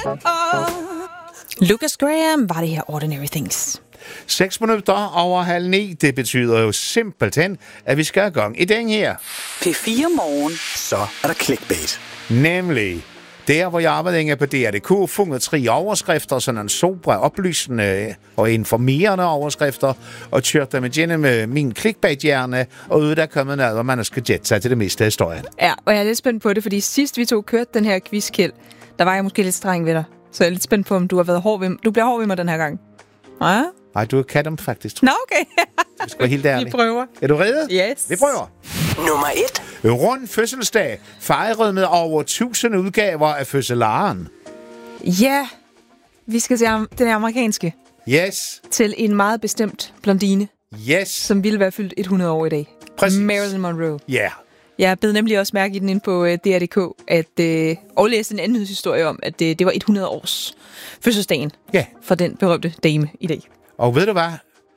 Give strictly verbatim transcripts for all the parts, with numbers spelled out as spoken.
Lucas Graham var det her Ordinary Things. Seks minutter over halv ni, det betyder jo simpelthen, at vi skal i gang i den her. P fire Morgen. Så er der clickbait. Nemlig, der hvor jeg arbejdede inde på D R punktum D K, fundet tre overskrifter, sådan en sobre, oplysende og informerende overskrifter, og kørte dem igennem min clickbait-hjerne, og ud der kommet noget, hvor man skal jette sig til det meste af historien. Ja, og jeg er lidt spændt på det, fordi sidst vi to kørte den her quiz, Kjeld, der var jeg måske lidt streng ved dig. Så jeg er lidt spændt på, om du har været hård ved mig. Du bliver hård ved mig den her gang. Ja? Nej, du kan dem faktisk. Nå, okay. Du skal være helt ærlig. Vi prøver. Er du rede? Yes. Vi prøver. Nummer et. Rund fødselsdag, fejret med over tusind udgaver af fødselaren. Ja, vi skal se den amerikanske. Yes. Til en meget bestemt blondine, Yes. som ville være fyldt hundrede år i dag. Præcis. Marilyn Monroe. Ja. Yeah. Jeg bed nemlig også mærke i den inde på uh, D R punktum D K, at uh, og læste en anden nyhedshistorie om, at uh, det var hundrede års fødselsdagen Ja. for den berømte dame i dag. Og ved du hvad?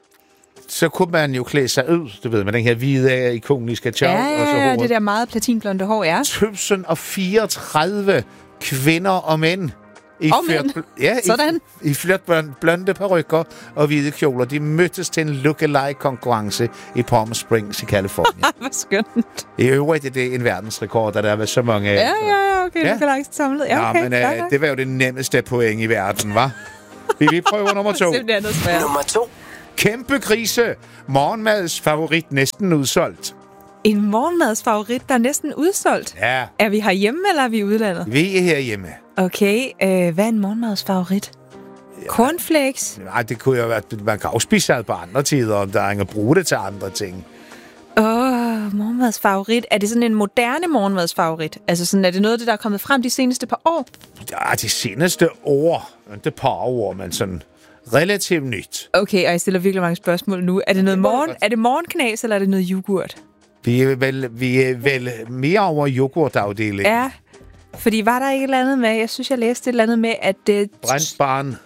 Så kunne man jo klæde sig ud, du ved, med den her hvide, ikoniske tjov. Ja, og så ja, håret. det der meget platinblonde hår er. tusind og fireogtredive kvinder og mænd. I Og flørt, mænd. ja, Sådan. I, i flørt blonde perukker og hvide kjoler. De mødtes til en look-alike-konkurrence i Palm Springs i Californien. Hvor skønt. I øvrigt er det en verdensrekord, der der har været så mange... Ja, ja, ja, okay, Ja. det kan langt samlet. Ja, okay, Nå, men øh, ja, ja. det var jo det nemmeste point i verden, hva'? Vi vi prøver nummer to. Simpelthen noget svært. Nummer to. Kæmpe krise. Morgenmads favorit næsten udsolgt. En morgenmads favorit, der er næsten udsolgt. Ja, Er vi herhjemme, eller er vi i udlandet? vi er herhjemme. Okay, øh, hvad er en morgenmads favorit? Cornflakes? Nej, det kunne jo være, man kan afspise det på andre tider, om der er ingen at bruge det til andre ting. Åh, oh, morgenmads favorit. Er det sådan en moderne morgenmads favorit? Altså sådan, er det noget af det, der er kommet frem de seneste par år? Ja, de seneste år, ikke par år, men sådan relativt nyt. Okay, og jeg stiller virkelig mange spørgsmål nu. Er det noget morgen, er det morgenknas, eller er det noget yoghurt? Vi er vel, vi er vel mere over yoghurtafdelingen. Ja, fordi var der ikke et eller andet med, jeg synes, jeg læste et eller andet med, at det Brændt barn.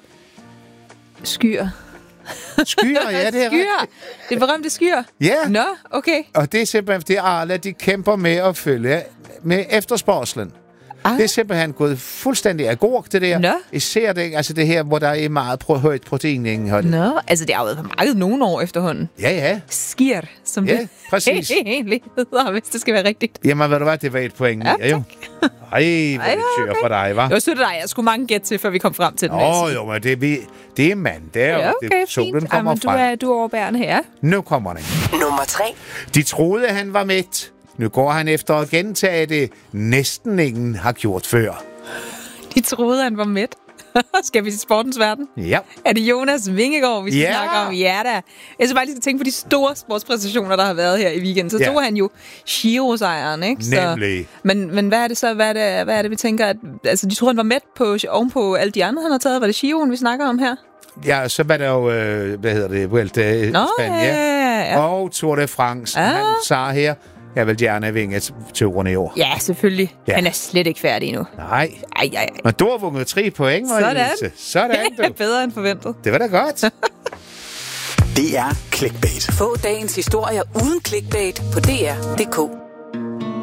skyer. Skyer, ja, det er Skyer. rigtigt. Det berømte skyer. Ja. Nå, okay. Og det er simpelthen, det Arla, de kæmper med at følge med efterspørgselen. Ah. Det er simpelthen gået fuldstændig agurk, det der. Nå. Især det, altså det her, hvor der er meget pro- højt proteinindhold. Nå, altså det har jo været på markedet nogle år efterhånden. Ja, ja. Skier, som Ja, det præcis. egentlig hedder, hvis det skal være rigtigt. Jamen, ved du hvad, det var et point mere, Ja, jo. Ej, hvor Ej, det kører for dig, hva'? Det var sødt af dig. Jeg skulle mange gætte til, før vi kom frem til den. Åh, oh, jo, men det, vi, det er mandag, ja, og okay, det, solen fint. kommer Jamen, du frem. er, du er overbærende her. Nu kommer den. Nummer tre. De troede, han var mæt. Nu går han efter at gentage det, næsten ingen har gjort før. De troede, han var mæt. Skal vi til sportens verden? Ja. Er det Jonas Vingegaard, vi skal Ja. snakke om? Ja da. Jeg synes bare, lige skal tænke på de store sportspræstationer, der har været her i weekenden. Så Ja. tog han jo Giro-sejren, ikke? Så, Nemlig. men, men hvad er det så? Hvad er det, hvad er det vi tænker? At, altså, de troede, han var mæt på, ovenpå alle de andre, han har taget. Var det Giroen, vi snakker om her? Ja, så var der jo, øh, hvad hedder det, Vuelta i Nå, Spanien. ja, ja, ja. Og Tour de France. Ah. Han sagde her, jeg vil gerne vinge turen i år. Ja, selvfølgelig. Ja. Han er slet ikke færdig endnu. Nej. Ej, ej, ej. Men du har vundet tre point, Sådan. Marie-Lise. Sådan, du. Bedre end forventet. Det var da godt. Det er clickbait. Få dagens historier uden clickbait på D R punktum D K.